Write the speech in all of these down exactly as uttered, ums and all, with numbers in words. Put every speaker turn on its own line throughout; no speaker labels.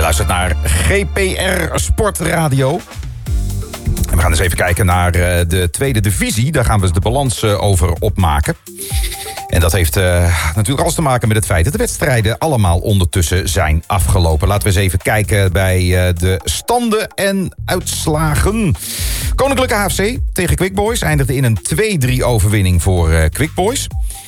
luistert naar G P R Sportradio. En we gaan eens even kijken naar uh, de tweede divisie. Daar gaan we de balans uh, over opmaken. En dat heeft uh, natuurlijk alles te maken met het feit dat de wedstrijden allemaal ondertussen zijn afgelopen. Laten we eens even kijken bij uh, de standen en uitslagen. Koninklijke H F C tegen Quick Boys eindigde in een twee drie overwinning voor uh, Quick Boys.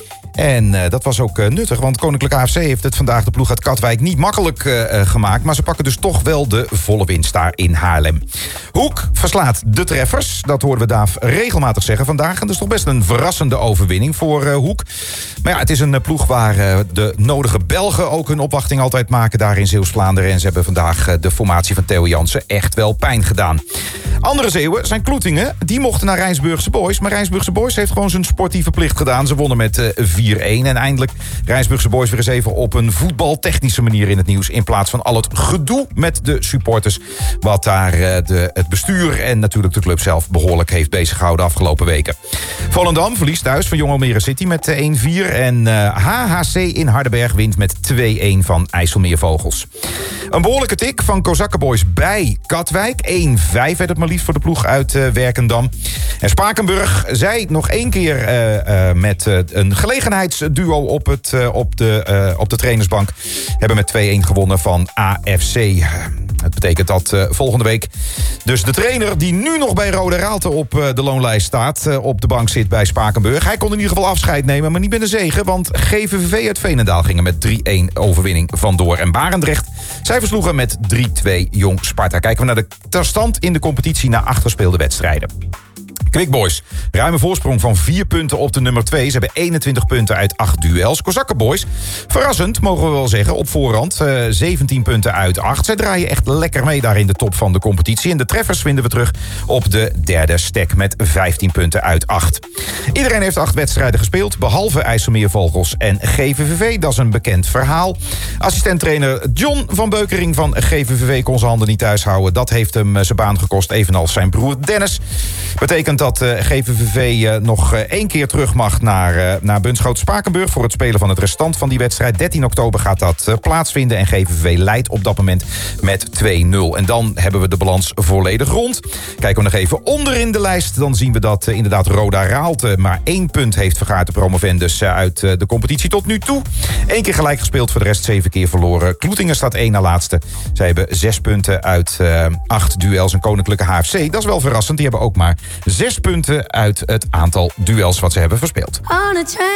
En uh, dat was ook uh, nuttig, want Koninklijke H F C heeft het vandaag de ploeg uit Katwijk niet makkelijk uh, uh, gemaakt. Maar ze pakken dus toch wel de volle winst daar in Haarlem. Hoek verslaat de Treffers, dat hoorden we Daaf regelmatig zeggen vandaag. En dat is toch best een verrassende overwinning voor uh, Hoek. Maar ja, het is een uh, ploeg waar uh, de nodige Belgen ook hun opwachting altijd maken daar in Zeeuws-Vlaanderen. En ze hebben vandaag uh, de formatie van Theo Jansen echt wel pijn gedaan. Andere Zeeuwen zijn Kloetingen. Die mochten naar Rijnsburgse Boys. Maar Rijnsburgse Boys heeft gewoon zijn sportieve plicht gedaan. Ze wonnen met uh, vier-een. En eindelijk Rijnsburgse Boys weer eens even op een voetbaltechnische manier in het nieuws. In plaats van al het gedoe met de supporters. Wat daar uh, de, het bestuur en natuurlijk de club zelf behoorlijk heeft bezig gehouden de afgelopen weken. Volendam verliest thuis van Jong Almere City met één-vier. En uh, H H C in Hardenberg wint met twee-een van IJsselmeervogels. Een behoorlijke tik van Kozakkenboys bij Katwijk. één-vijf werd het maar liefst voor de ploeg uit uh, Werkendam. En Spakenburg, zij nog één keer uh, uh, met uh, een gelegenheidsduo op, het, uh, op, de, uh, op de trainersbank. Hebben met twee-een gewonnen van A F C. Het betekent dat uh, volgende week dus de trainer die nu nog bij Rode Raalte op uh, de loonlijst staat, uh, op de bank zit bij Spakenburg. Hij kon in ieder geval afscheid nemen, maar niet met een zege, want G V V V uit Veenendaal gingen met drie-een overwinning vandoor. En Barendrecht, zij versloegen met drie-twee Jong Sparta. Kijken we naar de stand in de competitie na acht gespeelde wedstrijden. Quick Boys, ruime voorsprong van vier punten op de nummer twee. Ze hebben eenentwintig punten uit acht duels. Kozakkenboys, verrassend mogen we wel zeggen, op voorhand uh, zeventien punten uit acht. Zij draaien echt lekker mee daar in de top van de competitie. En de treffers vinden we terug op de derde stek met vijftien punten uit acht. Iedereen heeft acht wedstrijden gespeeld, behalve IJsselmeervogels en G V V V. Dat is een bekend verhaal. Assistenttrainer John van Beukering van G V V V kon zijn handen niet thuis houden. Dat heeft hem zijn baan gekost, evenals zijn broer Dennis. Betekent dat uh, G V V V uh, nog uh, één keer terug mag naar, uh, naar Bunschoten-Spakenburg voor het spelen van het restant van die wedstrijd. dertien oktober gaat dat uh, plaatsvinden en G V V V leidt op dat moment met twee-nul. En dan hebben we de balans volledig rond. Kijken we nog even onderin de lijst, dan zien we dat uh, inderdaad Roda Raalte maar één punt heeft vergaard, de promovendus uh, uit uh, de competitie tot nu toe. Eén keer gelijk gespeeld, voor de rest zeven keer verloren. Kloetingen staat één na laatste. Zij hebben zes punten uit uh, acht duels. En Koninklijke H F C, dat is wel verrassend, die hebben ook maar zes punten uit het aantal duels wat ze hebben verspeeld.